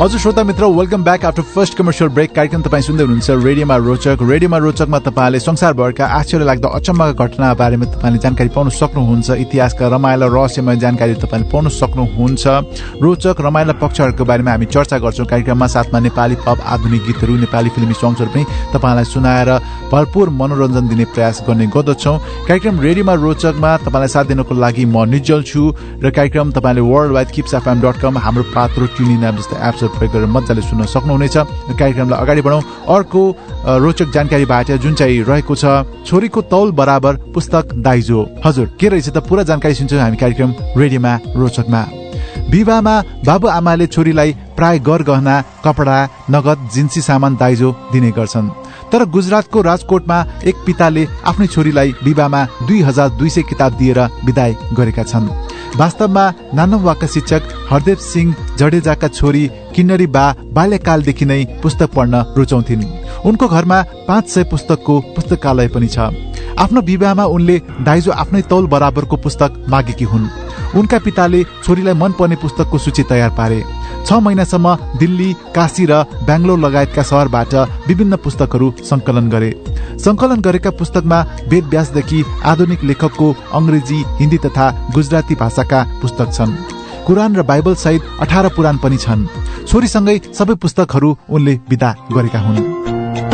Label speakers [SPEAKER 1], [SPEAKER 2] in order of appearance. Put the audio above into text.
[SPEAKER 1] हजुर श्रोता मित्र, welcome back after first commercial brake. कार्यक्रम तपाईँ सुन्दै हुनुहुन्छ रेडियोमा रोचक। रेडियोमा रोचकमा तपाईँले संसारभरका आश्चर्य लाग्दो अचम्मका घटना बारेमा तपाईँले जानकारी पाउन सक्नुहुन्छ। इतिहासका रमाइलो रहस्यमय जानकारी तपाईँले पाउन सक्नुहुन्छ। रोचक रमाइला पक्षहरूको बारेमा हामी चर्चा गर्छौँ कार्यक्रममा। साथमा नेपाली पप, आधुनिक गीतहरू, नेपाली फिल्मी सङ्ग्सहरू पनि तपाईँलाई सुनाएर भरपूर मनोरञ्जन दिने प्रयास गर्ने गर्दछौँ। कार्यक्रम रेडियोमा रोचकमा तपाईँलाई साथ दिनको लागि म निज्जल छु र कार्यक्रम तपाईँले वर्ल्ड वाइड kipsfm.com हाम्रो पात्रो ट्युनिन एप जस्तै एप्सहरू प्रयोग गरेर मजाले सुन्न सक्नुहुनेछ। कार्यक्रमलाई अगाडि बढाउँ। अर्को रोचक जानकारीबाट जुन चाहिँ रहेको छ, छोरीको तौल बराबर पुस्तक दाइजो। हजुर के रहेछ त पुरा जानकारी सुन्छौँ हामी कार्यक्रम रेडियोमा रोचकमा। विवाहमा बाबुआमाले छोरीलाई प्राय गरगहना, कपडा, नगद, जिन्सी सामान दाइजो दिने गर्छन्। तर गुजरातको राजकोटमा एक पिताले आफ्नै छोरीलाई विवाहमा 2200 किताब दिएर विदाई गरेका छन्। वास्तवमा नानमवाका शिक्षक हरदेव सिंह जडेजाका छोरी किन्नरी बा बाल्यकालदेखि नै पुस्तक पढ्न रुचाउँथिन्। उनको घरमा 500 पुस्तकको पुस्तकालय पनि छ। आफ्नो विवाहमा उनले दाइजो आफ्नै तौल बराबरको पुस्तक मागेकी हुन्। उनका पिताले छोरीलाई मनपर्ने पुस्तकको सूची तयार पारे। 6 महिनासम्म दिल्ली, काशी र बेङ्गलोर लगायतका शहरबाट विभिन्न पुस्तकहरू संकलन गरे। संकलन गरेका पुस्तकमा वेदव्यासदेखि आधुनिक लेखकको अंग्रेजी, हिन्दी तथा गुजराती भाषाका पुस्तक छन्। कुरान र बाइबल सहित 18 पुराण पनि छन्। छोरीसँगै सबै पुस्तकहरू उनले विदा गरेका हुन्।